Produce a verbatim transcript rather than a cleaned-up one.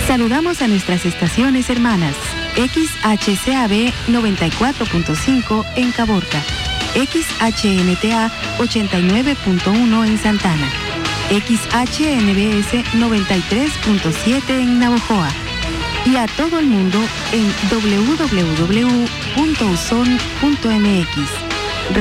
Saludamos a nuestras estaciones hermanas. X H C A B noventa y cuatro punto cinco en Caborca, X H N T A ochenta y nueve punto uno en Santana, X H N B S noventa y tres punto siete en Navojoa y a todo el mundo en doble u doble u doble u punto uson punto m x.